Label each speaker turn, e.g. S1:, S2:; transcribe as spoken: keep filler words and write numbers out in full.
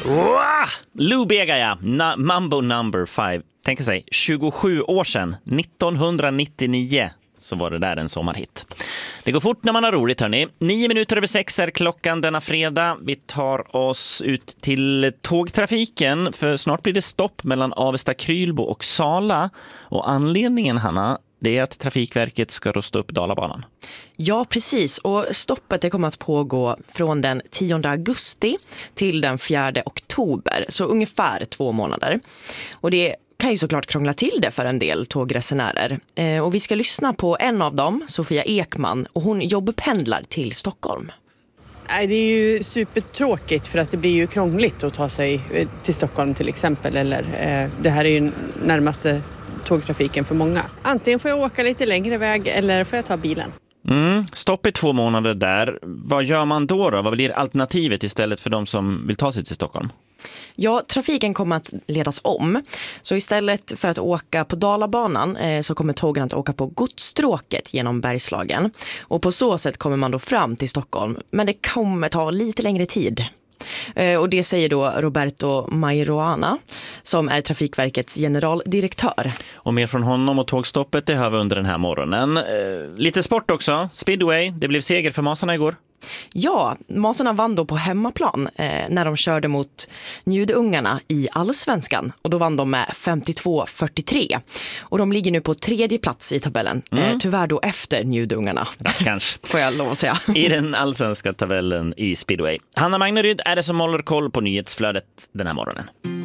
S1: Wow! Lou Bega, ja. Na- Mambo number five. Tänk sig, tjugosju år sedan, nittonhundranittionio, så var det där en sommarhit. Det går fort när man har roligt, hörni. Nio minuter över sex är klockan denna fredag. Vi tar oss ut till tågtrafiken, för snart blir det stopp mellan Avesta, Krylbo och Sala. Och anledningen, Hanna, det är att Trafikverket ska rusta upp Dalabanan.
S2: Ja, precis. Och stoppet det kommer att pågå från den tionde augusti till den fjärde oktober. Så ungefär två månader. Och det kan ju såklart krångla till det för en del tågresenärer. Eh, och vi ska lyssna på en av dem, Sofia Ekman. Och hon jobbpendlar till Stockholm.
S3: Nej, det är ju supertråkigt för att det blir ju krångligt att ta sig till Stockholm till exempel. Eller, eh, det här är ju närmaste tågtrafiken för många. Antingen får jag åka lite längre väg eller får jag ta bilen.
S1: Mm, stopp i två månader där. Vad gör man då då? Vad blir alternativet istället för de som vill ta sig till Stockholm?
S2: Ja, trafiken kommer att ledas om. Så istället för att åka på Dalabanan eh, så kommer tågen att åka på godsstråket genom Bergslagen. Och på så sätt kommer man då fram till Stockholm. Men det kommer ta lite längre tid. Eh, och det säger då Roberto Mairoana, som är Trafikverkets generaldirektör.
S1: Och mer från honom och tågstoppet, det hör vi under den här morgonen. Eh, lite sport också. Speedway, det blev seger för Masarna igår.
S2: Ja, Masarna vann då på hemmaplan eh, när de körde mot Njudungarna i Allsvenskan. Och då vann de med femtiotvå fyrtiotre. Och de ligger nu på tredje plats i tabellen. Mm. Eh, tyvärr då efter Njudungarna.
S1: Kanske.
S2: Får jag lov att säga.
S1: I den allsvenska tabellen i Speedway. Hanna Magneryd är det som håller koll på nyhetsflödet den här morgonen.